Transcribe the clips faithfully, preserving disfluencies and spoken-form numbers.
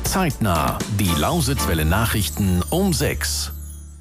Zeitnah. Die Lausitzwelle Nachrichten um sechs.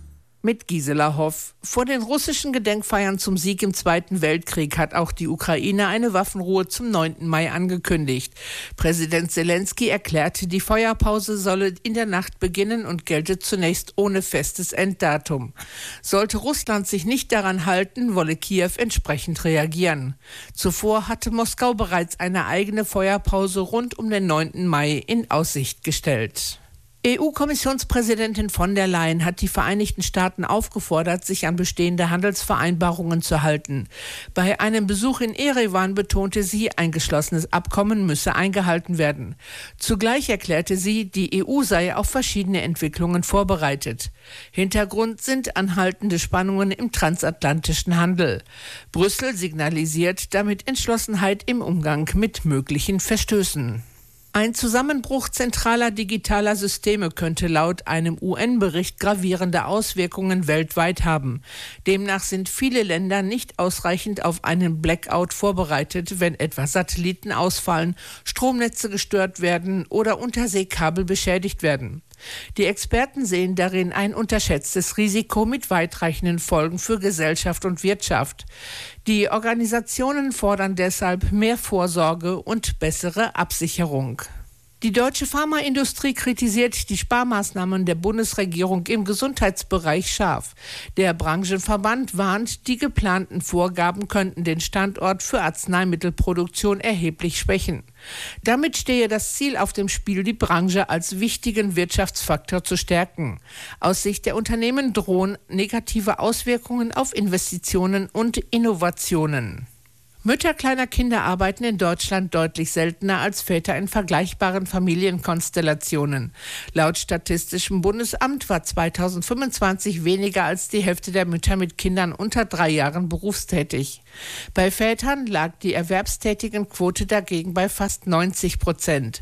Mit Gisela Hoff. Vor den russischen Gedenkfeiern zum Sieg im Zweiten Weltkrieg hat auch die Ukraine eine Waffenruhe zum neunten Mai angekündigt. Präsident Zelensky erklärte, die Feuerpause solle in der Nacht beginnen und gelte zunächst ohne festes Enddatum. Sollte Russland sich nicht daran halten, wolle Kiew entsprechend reagieren. Zuvor hatte Moskau bereits eine eigene Feuerpause rund um den neunten Mai in Aussicht gestellt. E U-Kommissionspräsidentin von der Leyen hat die Vereinigten Staaten aufgefordert, sich an bestehende Handelsvereinbarungen zu halten. Bei einem Besuch in Erewan betonte sie, ein geschlossenes Abkommen müsse eingehalten werden. Zugleich erklärte sie, die E U sei auf verschiedene Entwicklungen vorbereitet. Hintergrund sind anhaltende Spannungen im transatlantischen Handel. Brüssel signalisiert damit Entschlossenheit im Umgang mit möglichen Verstößen. Ein Zusammenbruch zentraler digitaler Systeme könnte laut einem U N-Bericht gravierende Auswirkungen weltweit haben. Demnach sind viele Länder nicht ausreichend auf einen Blackout vorbereitet, wenn etwa Satelliten ausfallen, Stromnetze gestört werden oder Unterseekabel beschädigt werden. Die Experten sehen darin ein unterschätztes Risiko mit weitreichenden Folgen für Gesellschaft und Wirtschaft. Die Organisationen fordern deshalb mehr Vorsorge und bessere Absicherung. Die deutsche Pharmaindustrie kritisiert die Sparmaßnahmen der Bundesregierung im Gesundheitsbereich scharf. Der Branchenverband warnt, die geplanten Vorgaben könnten den Standort für Arzneimittelproduktion erheblich schwächen. Damit stehe das Ziel auf dem Spiel, die Branche als wichtigen Wirtschaftsfaktor zu stärken. Aus Sicht der Unternehmen drohen negative Auswirkungen auf Investitionen und Innovationen. Mütter kleiner Kinder arbeiten in Deutschland deutlich seltener als Väter in vergleichbaren Familienkonstellationen. Laut Statistischem Bundesamt war zweitausendfünfundzwanzig weniger als die Hälfte der Mütter mit Kindern unter drei Jahren berufstätig. Bei Vätern lag die Erwerbstätigenquote dagegen bei fast neunzig Prozent.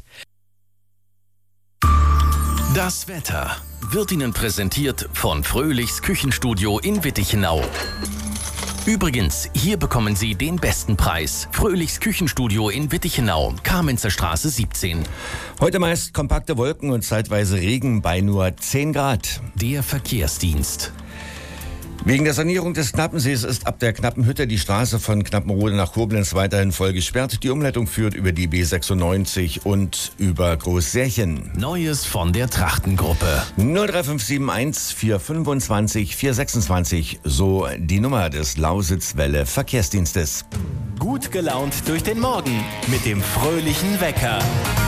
Das Wetter wird Ihnen präsentiert von Fröhlichs Küchenstudio in Wittichenau. Übrigens, hier bekommen Sie den besten Preis. Fröhlichs Küchenstudio in Wittichenau, Kamenzer Straße siebzehn. Heute meist kompakte Wolken und zeitweise Regen bei nur zehn Grad. Der Verkehrsdienst. Wegen der Sanierung des Knappensees ist ab der Knappenhütte die Straße von Knappenrode nach Koblenz weiterhin voll gesperrt. Die Umleitung führt über die B sechsundneunzig und über Großsärchen. Neues von der Trachtengruppe. null drei fünf sieben eins vier fünfundzwanzig vier sechsundzwanzig, so die Nummer des Lausitzwelle Verkehrsdienstes. Gut gelaunt durch den Morgen mit dem fröhlichen Wecker.